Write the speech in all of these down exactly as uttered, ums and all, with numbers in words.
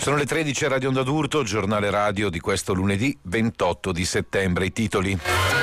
Sono le tredici a Radio Onda d'Urto, giornale radio di questo lunedì ventotto di settembre. I titoli.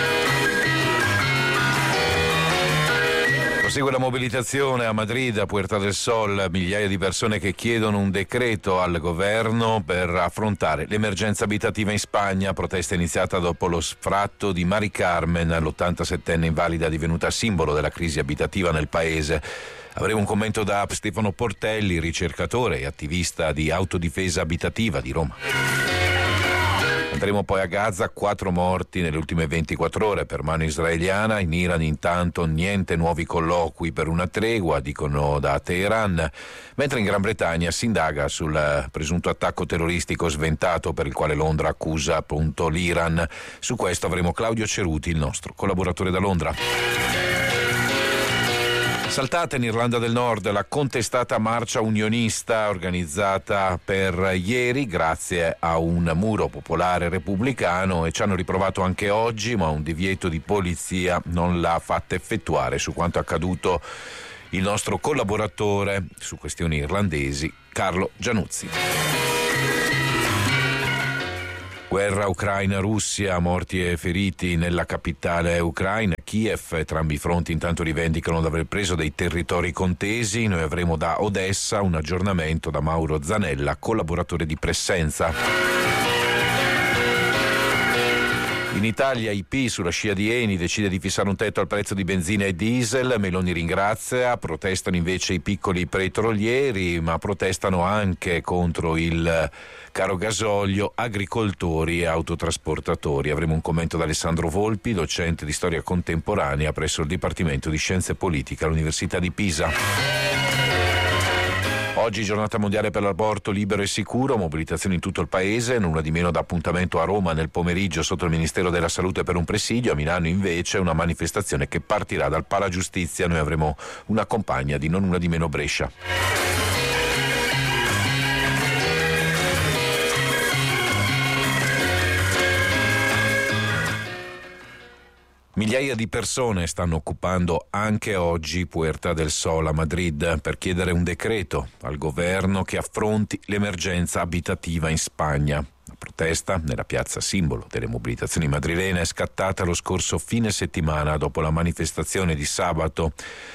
Prosegue la mobilitazione a Madrid, a Puerta del Sol, migliaia di persone che chiedono un decreto al governo per affrontare l'emergenza abitativa in Spagna. Protesta iniziata dopo lo sfratto di Mari Carmen, l'ottantasettenne invalida divenuta simbolo della crisi abitativa nel paese. Avremo un commento da Stefano Portelli, ricercatore e attivista di autodifesa abitativa di Roma. Andremo poi a Gaza, quattro morti nelle ultime ventiquattro ore per mano israeliana. In Iran intanto niente nuovi colloqui per una tregua, dicono da Teheran, mentre in Gran Bretagna si indaga sul presunto attacco terroristico sventato per il quale Londra accusa appunto l'Iran. Su questo avremo Claudio Ceruti, il nostro collaboratore da Londra. Saltata in Irlanda del Nord la contestata marcia unionista organizzata per ieri grazie a un muro popolare repubblicano, e ci hanno riprovato anche oggi, ma un divieto di polizia non l'ha fatta effettuare. Su quanto accaduto il nostro collaboratore su questioni irlandesi, Carlo Giannuzzi. Guerra Ucraina-Russia, morti e feriti nella capitale ucraina, Kiev. Entrambi i fronti intanto rivendicano di aver preso dei territori contesi. Noi avremo da Odessa un aggiornamento da Mauro Zanella, collaboratore di Pressenza. In Italia I P sulla scia di Eni decide di fissare un tetto al prezzo di benzina e diesel. Meloni ringrazia, protestano invece i piccoli petrolieri, ma protestano anche contro il caro gasolio agricoltori e autotrasportatori. Avremo un commento da Alessandro Volpi, docente di storia contemporanea presso il Dipartimento di Scienze Politiche all'Università di Pisa. Oggi giornata mondiale per l'aborto libero e sicuro, mobilitazione in tutto il paese, nulla di meno da appuntamento a Roma nel pomeriggio sotto il Ministero della Salute per un presidio. A Milano invece una manifestazione che partirà dal Pala Giustizia. Noi avremo una compagna di non una di meno Brescia. Migliaia di persone stanno occupando anche oggi Puerta del Sol a Madrid per chiedere un decreto al governo che affronti l'emergenza abitativa in Spagna. La protesta nella piazza simbolo delle mobilitazioni madrilene è scattata lo scorso fine settimana dopo la manifestazione di sabato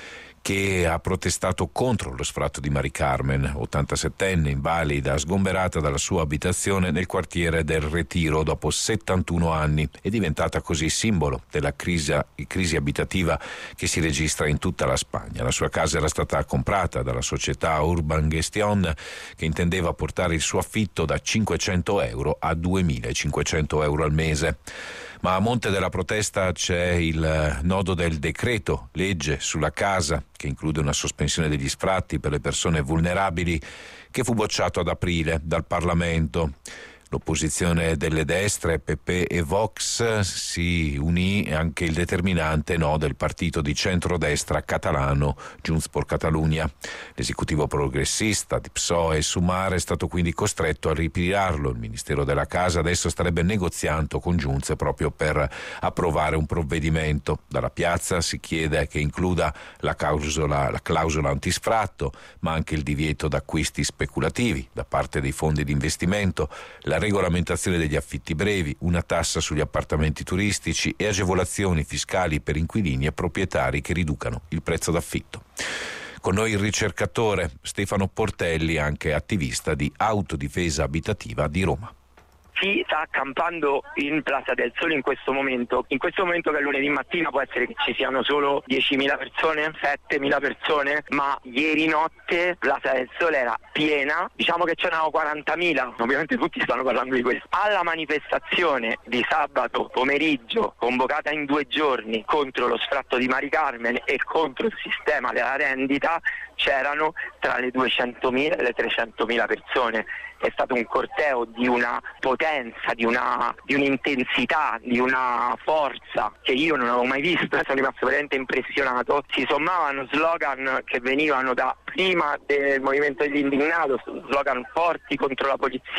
che ha protestato contro lo sfratto di Mari Carmen, ottantasettenne invalida, sgomberata dalla sua abitazione nel quartiere del Retiro dopo settantuno anni. È diventata così simbolo della crisi, crisi abitativa che si registra in tutta la Spagna. La sua casa era stata comprata dalla società Urban Gestion, che intendeva portare il suo affitto da cinquecento euro a duemilacinquecento euro al mese. Ma a monte della protesta c'è il nodo del decreto legge sulla casa, che include una sospensione degli sfratti per le persone vulnerabili, che fu bocciato ad aprile dal Parlamento. L'opposizione delle destre, P P e Vox, si unì anche il determinante no del partito di centrodestra catalano Junts per Catalunya. L'esecutivo progressista di P S O E e Sumar è stato quindi costretto a ritirarlo. Il Ministero della Casa adesso starebbe negoziando con Junts proprio per approvare un provvedimento. Dalla piazza si chiede che includa la clausola, la clausola antisfratto, ma anche il divieto d'acquisti speculativi da parte dei fondi di investimento, la regolamentazione degli affitti brevi, una tassa sugli appartamenti turistici e agevolazioni fiscali per inquilini e proprietari che riducano il prezzo d'affitto. Con noi il ricercatore Stefano Portelli, anche attivista di autodifesa abitativa di Roma. Si sta accampando in Plaza del Sole in questo momento. In questo momento, che è lunedì mattina, può essere che ci siano solo diecimila persone, settemila persone, ma ieri notte Plaza del Sole era piena, diciamo che c'erano quarantamila, ovviamente tutti stanno parlando di questo. Alla manifestazione di sabato pomeriggio, convocata in due giorni contro lo sfratto di Mari Carmen e contro il sistema della rendita, c'erano tra le duecentomila e le trecentomila persone. È stato un corteo di una potenza, di una di un'intensità, di una forza che io non avevo mai visto. Sono rimasto veramente impressionato. Si sommavano slogan che venivano da prima del movimento dell'indignato, slogan forti contro la polizia,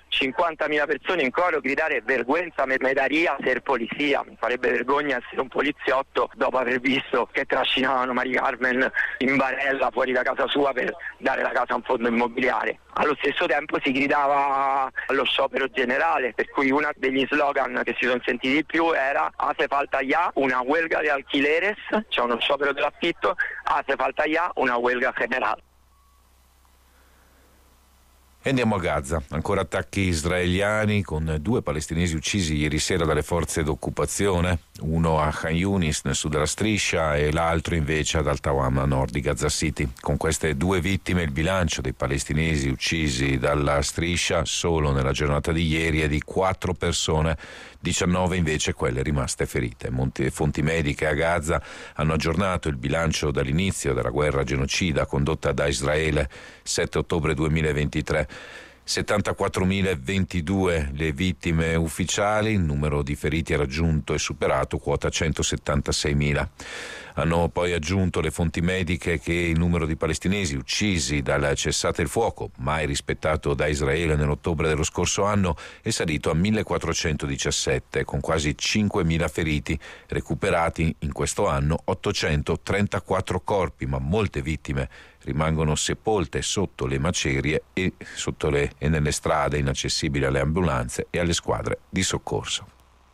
cinquantamila persone in coro gridare vergogna medaria ser polizia. Mi farebbe vergogna essere un poliziotto dopo aver visto che trascinavano Mari Carmen in barella fuori da casa sua per dare la casa a un fondo immobiliare. Allo stesso tempo si gridava allo sciopero generale, per cui uno degli slogan che si sono sentiti di più era hace falta ya una huelga de alquileres, cioè uno sciopero dell'affitto, hace falta ya una huelga generale. E andiamo a Gaza, ancora attacchi israeliani con due palestinesi uccisi ieri sera dalle forze d'occupazione, uno a Khan Yunis nel sud della striscia e l'altro invece ad Al-Tawam a nord di Gaza City. Con queste due vittime il bilancio dei palestinesi uccisi dalla striscia solo nella giornata di ieri è di quattro persone, diciannove invece quelle rimaste ferite. Monti, fonti mediche a Gaza hanno aggiornato il bilancio dall'inizio della guerra genocida condotta da Israele sette ottobre duemilaventitré. settantaquattromilaventidue le vittime ufficiali, il numero di feriti ha raggiunto e superato quota centosettantaseimila. Hanno poi aggiunto le fonti mediche che il numero di palestinesi uccisi dal cessate il fuoco, mai rispettato da Israele nell'ottobre dello scorso anno, è salito a millequattrocentodiciassette, con quasi cinquemila feriti, recuperati in questo anno ottocentotrentaquattro corpi, ma molte vittime rimangono sepolte sotto le macerie e, sotto le, e nelle strade inaccessibili alle ambulanze e alle squadre di soccorso.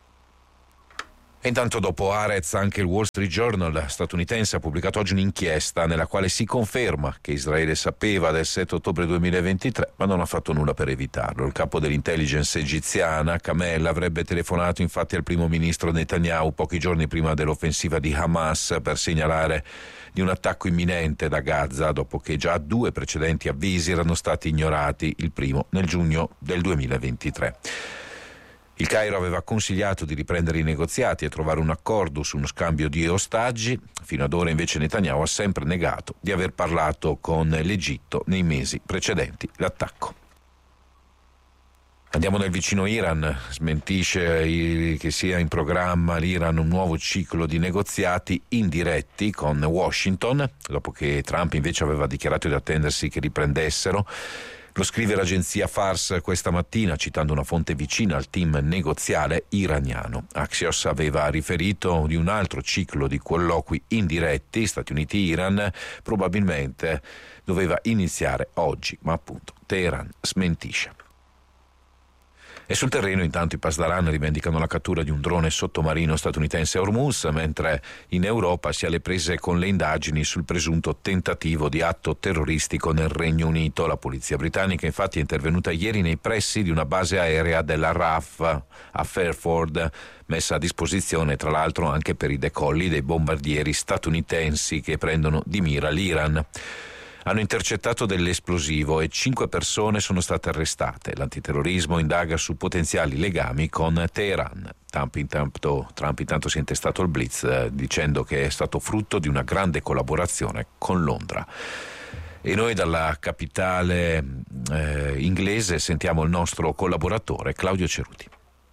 E intanto dopo Haaretz anche il Wall Street Journal statunitense ha pubblicato oggi un'inchiesta nella quale si conferma che Israele sapeva del sette ottobre duemilaventitré ma non ha fatto nulla per evitarlo. Il capo dell'intelligence egiziana, Kamel, avrebbe telefonato infatti al primo ministro Netanyahu pochi giorni prima dell'offensiva di Hamas per segnalare di un attacco imminente da Gaza dopo che già due precedenti avvisi erano stati ignorati, il primo nel giugno del duemilaventitré. Il Cairo aveva consigliato di riprendere i negoziati e trovare un accordo su uno scambio di ostaggi. Fino ad ora invece Netanyahu ha sempre negato di aver parlato con l'Egitto nei mesi precedenti l'attacco. Andiamo nel vicino Iran, smentisce che sia in programma l'Iran un nuovo ciclo di negoziati indiretti con Washington, dopo che Trump invece aveva dichiarato di attendersi che riprendessero. Lo scrive l'agenzia Fars questa mattina, citando una fonte vicina al team negoziale iraniano. Axios aveva riferito di un altro ciclo di colloqui indiretti Stati Uniti-Iran, probabilmente doveva iniziare oggi, ma appunto Teheran smentisce. E sul terreno intanto i Pasdaran rivendicano la cattura di un drone sottomarino statunitense a Hormuz, mentre in Europa si è alle prese con le indagini sul presunto tentativo di atto terroristico nel Regno Unito. La polizia britannica infatti è intervenuta ieri nei pressi di una base aerea della R A F a Fairford, messa a disposizione tra l'altro anche per i decolli dei bombardieri statunitensi che prendono di mira l'Iran. Hanno intercettato dell'esplosivo e cinque persone sono state arrestate. L'antiterrorismo indaga su potenziali legami con Teheran. Trump intanto, Trump intanto si è intestato il blitz eh, dicendo che è stato frutto di una grande collaborazione con Londra. E noi dalla capitale eh, inglese sentiamo il nostro collaboratore Claudio Ceruti.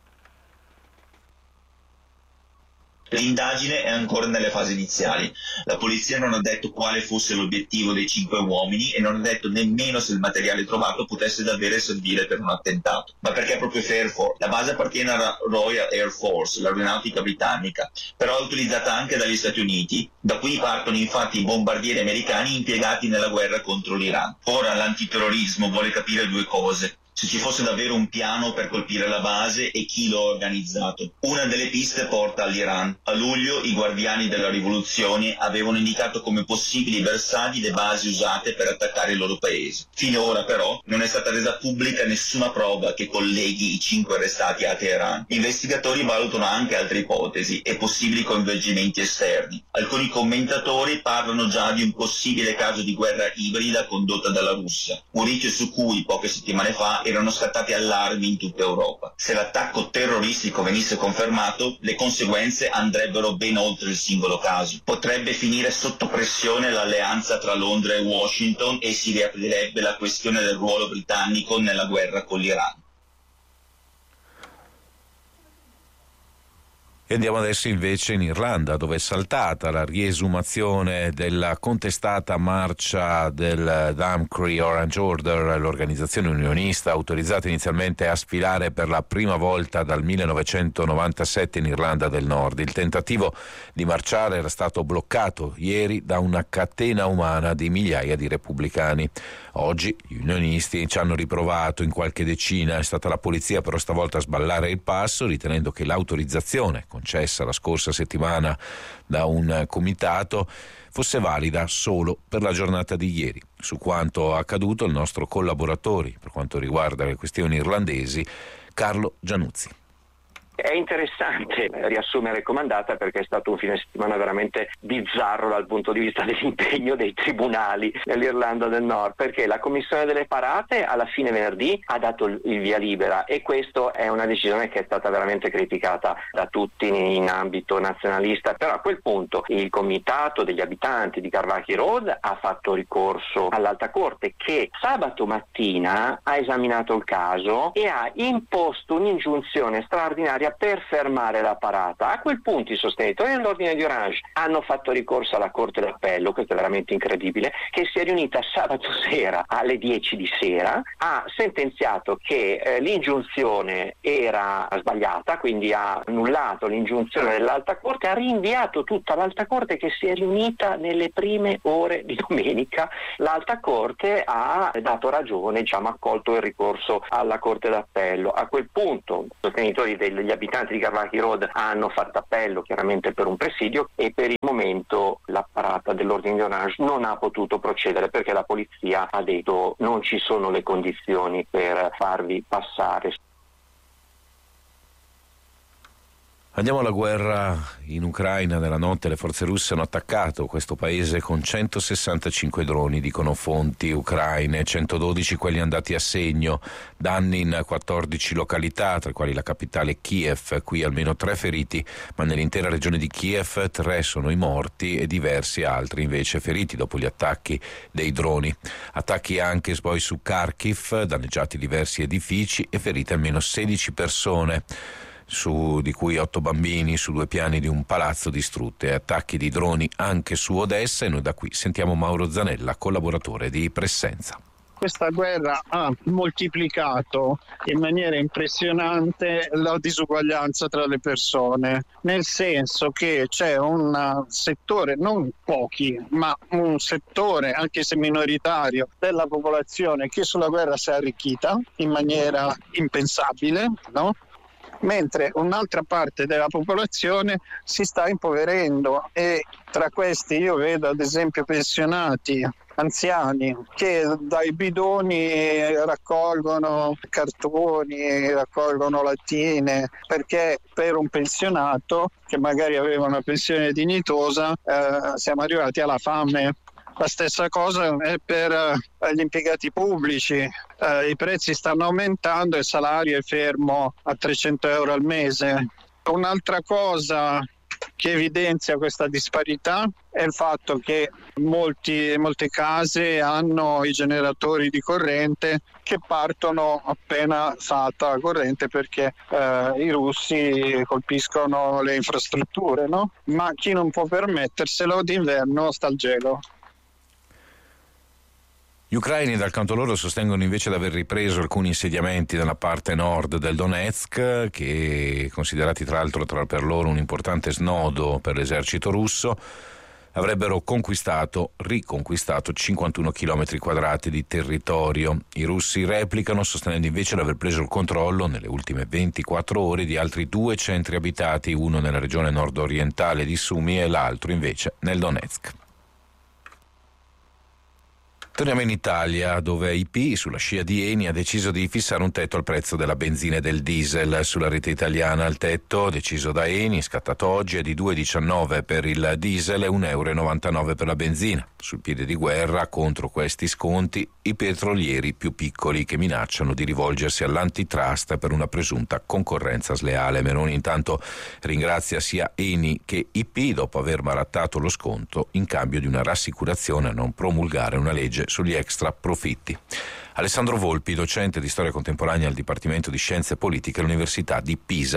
L'indagine è ancora nelle fasi iniziali. La polizia non ha detto quale fosse l'obiettivo dei cinque uomini e non ha detto nemmeno se il materiale trovato potesse davvero servire per un attentato. Ma perché proprio Fairford? La base appartiene alla Royal Air Force, l'aeronautica britannica, però è utilizzata anche dagli Stati Uniti. Da qui partono infatti i bombardieri americani impiegati nella guerra contro l'Iran. Ora l'antiterrorismo vuole capire due cose: se ci fosse davvero un piano per colpire la base e chi lo ha organizzato. Una delle piste porta all'Iran. A luglio i guardiani della rivoluzione avevano indicato come possibili bersagli le basi usate per attaccare il loro paese. Finora però non è stata resa pubblica nessuna prova che colleghi i cinque arrestati a Teheran. Gli investigatori valutano anche altre ipotesi e possibili coinvolgimenti esterni. Alcuni commentatori parlano già di un possibile caso di guerra ibrida condotta dalla Russia, un rischio su cui poche settimane fa erano scattati allarmi in tutta Europa. Se l'attacco terroristico venisse confermato, le conseguenze andrebbero ben oltre il singolo caso. Potrebbe finire sotto pressione l'alleanza tra Londra e Washington e si riaprirebbe la questione del ruolo britannico nella guerra con l'Iran. E andiamo adesso invece in Irlanda, dove è saltata la riesumazione della contestata marcia del Dumfries Orange Order, l'organizzazione unionista autorizzata inizialmente a sfilare per la prima volta dal millenovecentonovantasette in Irlanda del Nord. Il tentativo di marciare era stato bloccato ieri da una catena umana di migliaia di repubblicani. Oggi gli unionisti ci hanno riprovato in qualche decina, è stata la polizia però stavolta a sballare il passo, ritenendo che l'autorizzazione concessa la scorsa settimana da un comitato fosse valida solo per la giornata di ieri. Su quanto accaduto il nostro collaboratore per quanto riguarda le questioni irlandesi, Carlo Giannuzzi. È interessante riassumere comandata perché è stato un fine settimana veramente bizzarro dal punto di vista dell'impegno dei tribunali nell'Irlanda del Nord, perché la commissione delle parate alla fine venerdì ha dato il via libera e questa è una decisione che è stata veramente criticata da tutti in ambito nazionalista, però a quel punto il comitato degli abitanti di Carvachy Road ha fatto ricorso all'Alta Corte, che sabato mattina ha esaminato il caso e ha imposto un'ingiunzione straordinaria per fermare la parata. A quel punto i sostenitori dell'ordine di Orange hanno fatto ricorso alla Corte d'Appello, questo è veramente incredibile, che si è riunita sabato sera alle dieci di sera, ha sentenziato che eh, l'ingiunzione era sbagliata, quindi ha annullato l'ingiunzione dell'Alta Corte, ha rinviato tutta l'Alta Corte che si è riunita nelle prime ore di domenica. L'Alta Corte ha dato ragione, diciamo, ha accolto il ricorso alla Corte d'Appello. A quel punto i sostenitori degli abitanti di Carvachy Road hanno fatto appello chiaramente per un presidio e per il momento la parata dell'ordine di Orange non ha potuto procedere perché la polizia ha detto non ci sono le condizioni per farvi passare. Andiamo alla guerra in Ucraina. Nella notte le forze russe hanno attaccato questo paese con centosessantacinque droni, dicono fonti ucraine, centododici quelli andati a segno, danni in quattordici località, tra i quali la capitale Kiev, qui almeno tre feriti, ma nell'intera regione di Kiev tre sono i morti e diversi altri invece feriti dopo gli attacchi dei droni. Attacchi anche poi su Kharkiv, danneggiati diversi edifici e ferite almeno sedici persone. Su, di cui otto bambini su due piani di un palazzo distrutte, attacchi di droni anche su Odessa. E noi da qui sentiamo Mauro Zanella, collaboratore di Pressenza. Questa guerra ha moltiplicato in maniera impressionante la disuguaglianza tra le persone, nel senso che c'è un settore, non pochi, ma un settore, anche se minoritario, della popolazione che sulla guerra si è arricchita in maniera impensabile, no? Mentre un'altra parte della popolazione si sta impoverendo e tra questi io vedo ad esempio pensionati, anziani che dai bidoni raccolgono cartoni, raccolgono lattine, perché per un pensionato che magari aveva una pensione dignitosa eh, siamo arrivati alla fame. La stessa cosa è per uh, gli impiegati pubblici, uh, i prezzi stanno aumentando e il salario è fermo a trecento euro al mese. Un'altra cosa che evidenzia questa disparità è il fatto che molti, molte case hanno i generatori di corrente che partono appena salta la corrente perché uh, i russi colpiscono le infrastrutture, no? Ma chi non può permetterselo d'inverno sta al gelo. Gli ucraini dal canto loro sostengono invece di aver ripreso alcuni insediamenti nella parte nord del Donetsk, che considerati tra l'altro tra per loro un importante snodo per l'esercito russo, avrebbero conquistato, riconquistato cinquantuno chilometri quadrati di territorio. I russi replicano sostenendo invece di aver preso il controllo nelle ultime ventiquattro ore di altri due centri abitati, uno nella regione nord-orientale di Sumy e l'altro invece nel Donetsk. Torniamo in Italia, dove I P, sulla scia di Eni, ha deciso di fissare un tetto al prezzo della benzina e del diesel. Sulla rete italiana il tetto, deciso da Eni, scattato oggi, è di due virgola diciannove per il diesel e un euro e novantanove per la benzina. Sul piede di guerra contro questi sconti i petrolieri più piccoli, che minacciano di rivolgersi all'antitrust per una presunta concorrenza sleale. Meloni intanto ringrazia sia Eni che I P dopo aver barattato lo sconto in cambio di una rassicurazione a non promulgare una legge sugli extra profitti. Alessandro Volpi, docente di storia contemporanea al Dipartimento di Scienze Politiche all'Università di Pisa.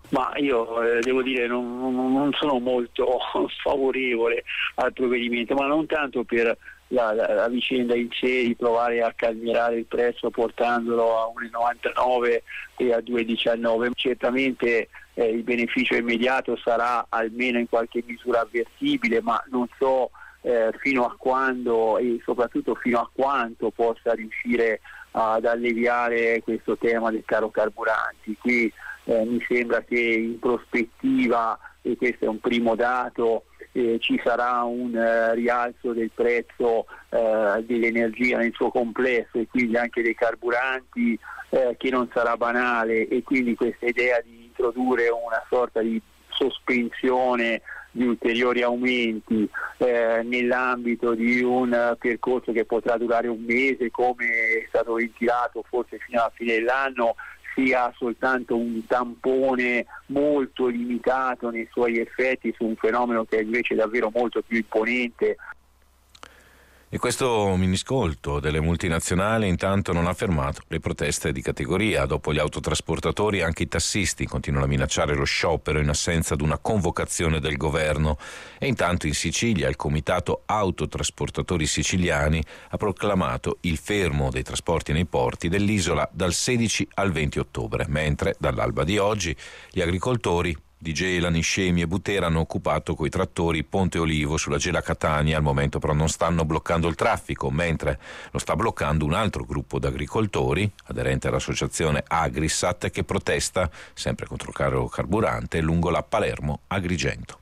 Ma io eh, devo dire non, non, non sono molto favorevole al provvedimento, ma non tanto per la, la, la vicenda in sé di provare a calmierare il prezzo portandolo a uno virgola novantanove e a due virgola diciannove. Certamente eh, il beneficio immediato sarà almeno in qualche misura avvertibile, ma non so eh, fino a quando e soprattutto fino a quanto possa riuscire ad alleviare questo tema del caro carburanti. Qui eh, mi sembra che in prospettiva, e questo è un primo dato, eh, ci sarà un eh, rialzo del prezzo eh, dell'energia nel suo complesso e quindi anche dei carburanti eh, che non sarà banale, e quindi questa idea di introdurre una sorta di sospensione di ulteriori aumenti eh, nell'ambito di un uh, percorso che potrà durare un mese, come è stato ventilato forse fino alla fine dell'anno, sia soltanto un tampone molto limitato nei suoi effetti su un fenomeno che è invece davvero molto più imponente. E questo miniscolto delle multinazionali intanto non ha fermato le proteste di categoria. Dopo gli autotrasportatori anche i tassisti continuano a minacciare lo sciopero in assenza di una convocazione del governo. E intanto in Sicilia il comitato autotrasportatori siciliani ha proclamato il fermo dei trasporti nei porti dell'isola dal sedici al venti ottobre, mentre dall'alba di oggi gli agricoltori di Gela, Niscemi e Butera hanno occupato coi trattori Ponte Olivo sulla Gela Catania. Al momento però non stanno bloccando il traffico, mentre lo sta bloccando un altro gruppo di agricoltori aderente all'associazione Agrisat, che protesta sempre contro il caro carburante lungo la Palermo-Agrigento.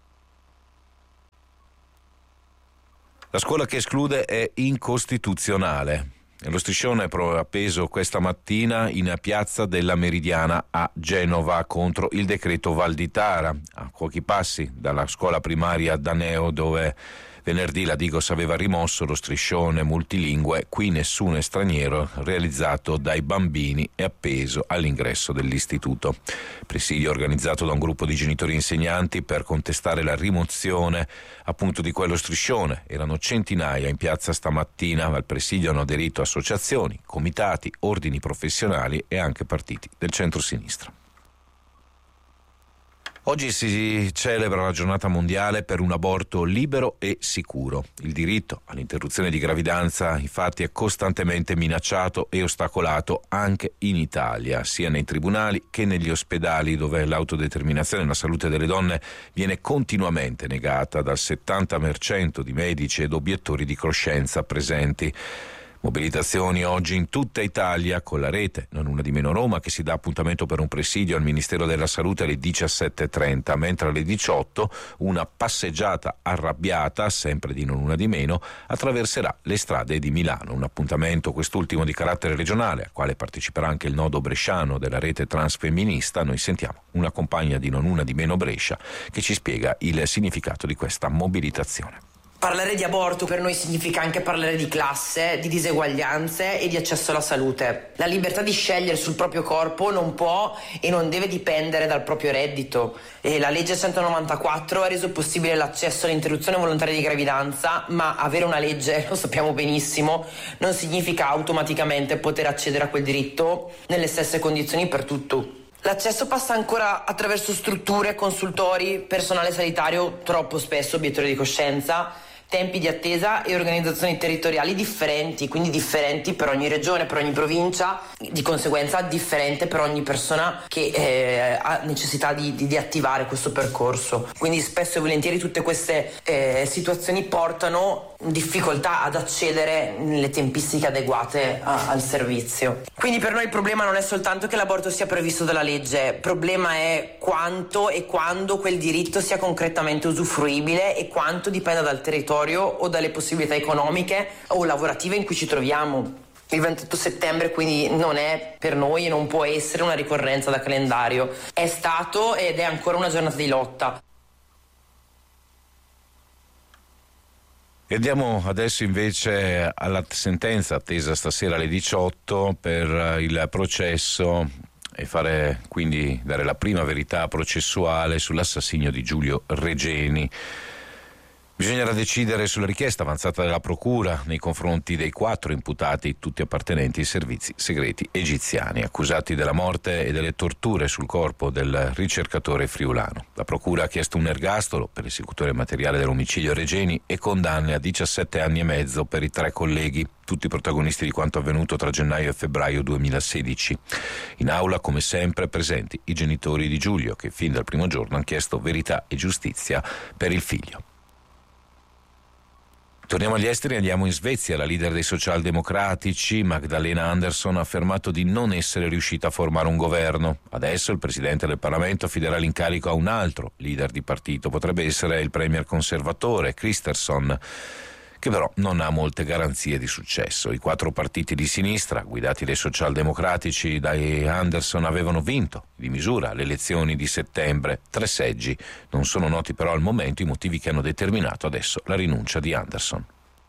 La scuola che esclude è incostituzionale. Lo striscione è appeso questa mattina in piazza della Meridiana a Genova contro il decreto Valditara, a pochi passi dalla scuola primaria Daneo, dove venerdì la Digos aveva rimosso lo striscione multilingue "Qui nessuno è straniero", realizzato dai bambini e appeso all'ingresso dell'istituto. Presidio organizzato da un gruppo di genitori e insegnanti per contestare la rimozione appunto di quello striscione. Erano centinaia in piazza stamattina. Al presidio hanno aderito associazioni, comitati, ordini professionali e anche partiti del centro-sinistra. Oggi si celebra la giornata mondiale per un aborto libero e sicuro. Il diritto all'interruzione di gravidanza, infatti, è costantemente minacciato e ostacolato anche in Italia, sia nei tribunali che negli ospedali, dove l'autodeterminazione e la salute delle donne viene continuamente negata dal settanta per cento di medici ed obiettori di coscienza presenti. Mobilitazioni oggi in tutta Italia con la rete, non una di meno Roma, che si dà appuntamento per un presidio al Ministero della Salute alle diciassette e trenta, mentre alle diciotto una passeggiata arrabbiata, sempre di non una di meno, attraverserà le strade di Milano. Un appuntamento quest'ultimo di carattere regionale, al quale parteciperà anche il nodo bresciano della rete transfemminista. Noi sentiamo una compagna di non una di meno Brescia che ci spiega il significato di questa mobilitazione. Parlare di aborto per noi significa anche parlare di classe, di diseguaglianze e di accesso alla salute. La libertà di scegliere sul proprio corpo non può e non deve dipendere dal proprio reddito. E la legge centonovantaquattro ha reso possibile l'accesso all'interruzione volontaria di gravidanza, ma avere una legge, lo sappiamo benissimo, non significa automaticamente poter accedere a quel diritto nelle stesse condizioni per tutto. L'accesso passa ancora attraverso strutture, consultori, personale sanitario troppo spesso obiettori di coscienza, tempi di attesa e organizzazioni territoriali differenti, quindi differenti per ogni regione, per ogni provincia, di conseguenza differente per ogni persona che eh, ha necessità di, di, di attivare questo percorso. Quindi spesso e volentieri tutte queste eh, situazioni portano difficoltà ad accedere nelle tempistiche adeguate a, al servizio. Quindi per noi il problema non è soltanto che l'aborto sia previsto dalla legge, il problema è quanto e quando quel diritto sia concretamente usufruibile e quanto dipenda dal territorio o dalle possibilità economiche o lavorative in cui ci troviamo. Il ventotto settembre quindi non è per noi e non può essere una ricorrenza da calendario. È stato ed è ancora una giornata di lotta. E andiamo adesso invece alla sentenza attesa stasera alle diciotto per il processo e fare quindi dare la prima verità processuale sull'assassinio di Giulio Regeni. Bisognerà decidere sulla richiesta avanzata dalla Procura nei confronti dei quattro imputati, tutti appartenenti ai servizi segreti egiziani, accusati della morte e delle torture sul corpo del ricercatore friulano. La Procura ha chiesto un ergastolo per l'esecutore materiale dell'omicidio Regeni e condanne a diciassette anni e mezzo per i tre colleghi, tutti protagonisti di quanto avvenuto tra gennaio e febbraio duemilasedici. In aula, come sempre, presenti i genitori di Giulio, che fin dal primo giorno hanno chiesto verità e giustizia per il figlio. Torniamo agli esteri e andiamo in Svezia. La leader dei socialdemocratici, Magdalena Andersson, ha affermato di non essere riuscita a formare un governo. Adesso il presidente del Parlamento affiderà l'incarico a un altro leader di partito. Potrebbe essere il premier conservatore, Kristersson, che però non ha molte garanzie di successo. I quattro partiti di sinistra, guidati dai socialdemocratici dai Andersson, avevano vinto di misura le elezioni di settembre, tre seggi. Non sono noti però al momento i motivi che hanno determinato adesso la rinuncia di Andersson.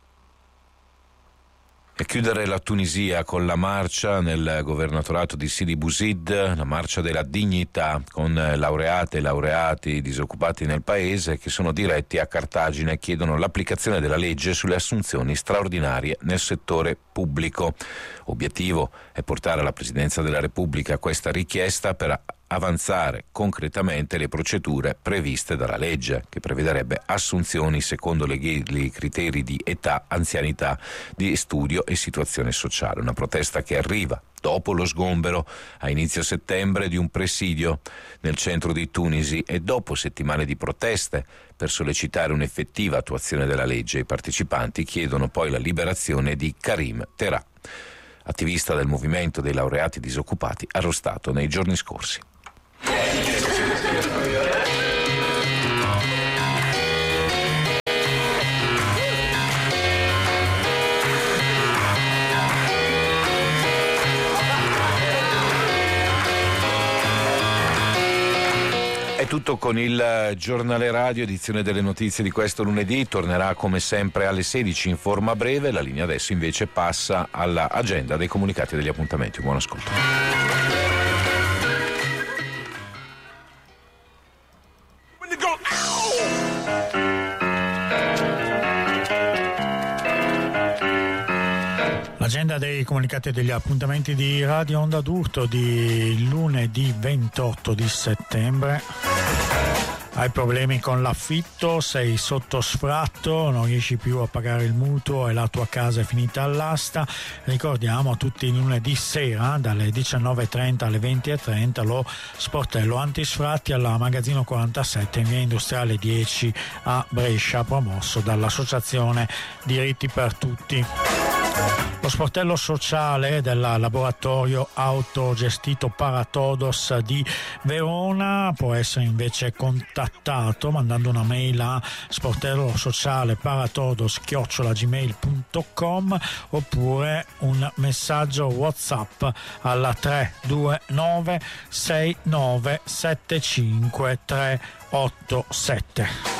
E chiudere la Tunisia con la marcia nel governatorato di Sidi Bouzid, la marcia della dignità, con laureate e laureati disoccupati nel paese che sono diretti a Cartagine e chiedono l'applicazione della legge sulle assunzioni straordinarie nel settore pubblico. Obiettivo è portare alla Presidenza della Repubblica questa richiesta per avanzare concretamente le procedure previste dalla legge, che prevederebbe assunzioni secondo le criteri di età, anzianità, di studio e situazione sociale. Una protesta che arriva dopo lo sgombero a inizio settembre di un presidio nel centro di Tunisi e dopo settimane di proteste per sollecitare un'effettiva attuazione della legge. I partecipanti chiedono poi la liberazione di Karim Terah, attivista del movimento dei laureati disoccupati, arrestato nei giorni scorsi. È tutto con il giornale radio, edizione delle notizie di questo lunedì. Tornerà come sempre alle sedici in forma breve. La linea adesso invece passa all'agenda dei comunicati e degli appuntamenti. Buon ascolto. L'agenda dei comunicati e degli appuntamenti di Radio Onda d'Urto di lunedì ventotto di settembre. Hai problemi con l'affitto, sei sotto sfratto, non riesci più a pagare il mutuo e la tua casa è finita all'asta. Ricordiamo tutti i lunedì sera dalle diciannove e trenta alle venti e trenta lo sportello antisfratti alla Magazzino quarantasette in via Industriale dieci a Brescia, promosso dall'Associazione Diritti per Tutti. Lo sportello sociale del laboratorio autogestito Paratodos di Verona può essere invece contattato mandando una mail a sportellosocialeparatodos chiocciola gmail punto com oppure un messaggio WhatsApp alla tre due nove sei nove sette cinque tre otto sette.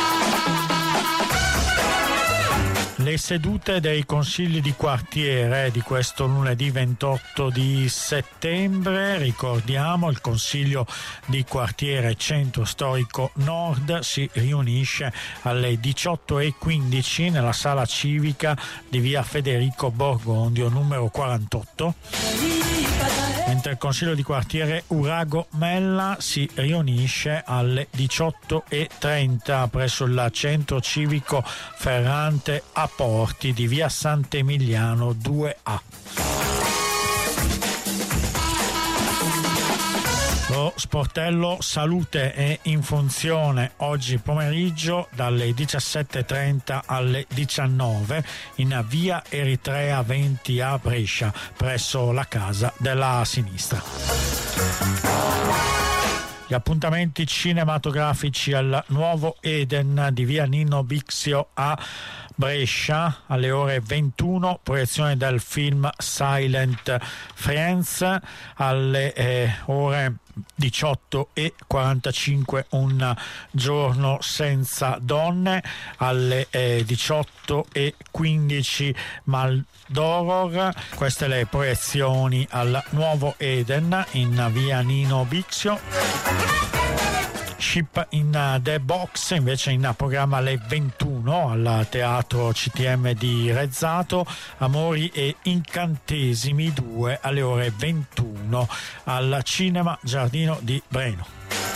Le sedute dei consigli di quartiere di questo lunedì ventotto di settembre, ricordiamo, il consiglio di quartiere Centro Storico Nord si riunisce alle diciotto e quindici nella sala civica di via Federico Borgondio numero quarantotto, mentre il consiglio di quartiere Urago Mella si riunisce alle diciotto e trenta presso il centro civico Ferrante a Porti di via Sant'Emiliano due A. Lo sportello salute è in funzione oggi pomeriggio dalle diciassette e trenta alle diciannove in via Eritrea venti a Brescia presso la casa della sinistra. Gli appuntamenti cinematografici al Nuovo Eden di via Nino Bixio a Brescia alle ore ventuno, proiezione del film Silent Friends, alle eh, ore diciotto e quarantacinque Un giorno senza donne, alle eh, diciotto e quindici Maldoror. Queste le proiezioni al Nuovo Eden in via Nino Bixio. Ship in the Box invece in programma alle ventuno al Teatro C T M di Rezzato, Amori e Incantesimi due alle ore ventuno al Cinema Giardino di Breno.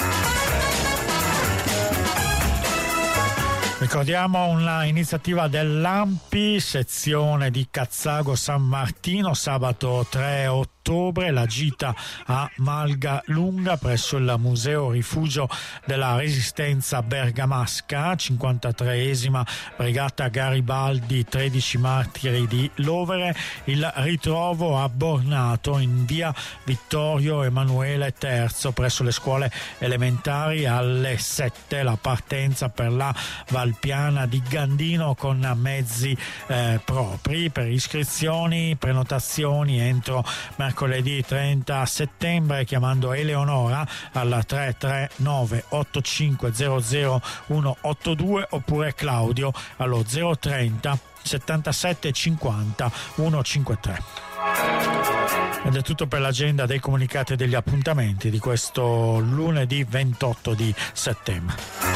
Ricordiamo un'iniziativa dell'Ampi, sezione di Cazzago San Martino, sabato tre ottobre, la gita a Malga Lunga presso il Museo Rifugio della Resistenza Bergamasca, cinquantatreesima Brigata Garibaldi, tredici Martiri di Lovere, il ritrovo a Bornato in via Vittorio Emanuele terzo presso le scuole elementari alle sette, la partenza per la Valpiana di Gandino con mezzi eh, propri. Per iscrizioni, prenotazioni entro mercoledì trenta settembre chiamando Eleonora al tre tre nove otto cinque zero zero uno otto due oppure Claudio allo zero trenta settantasette cinquanta centocinquantatré. Ed è tutto per l'agenda dei comunicati e degli appuntamenti di questo lunedì ventotto di settembre.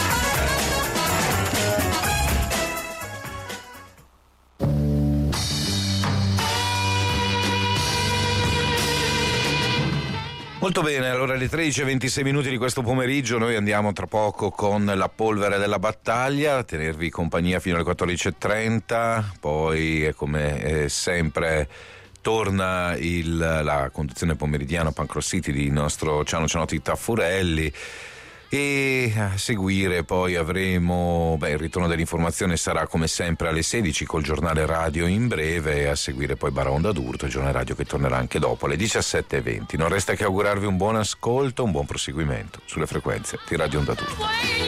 Molto bene, allora alle tredici e ventisei minuti di questo pomeriggio noi andiamo tra poco con la polvere della battaglia, a tenervi compagnia fino alle quattordici e trenta, poi come eh, sempre torna il, la conduzione pomeridiana Pancro City di nostro Ciano Cianotti Taffurelli. E a seguire poi avremo, beh, il ritorno dell'informazione sarà come sempre alle sedici col giornale radio in breve, e a seguire poi Baraonda d'Urto, il giornale radio che tornerà anche dopo alle diciassette e venti. Non resta che augurarvi un buon ascolto, un buon proseguimento sulle frequenze di Radio Onda d'Urto.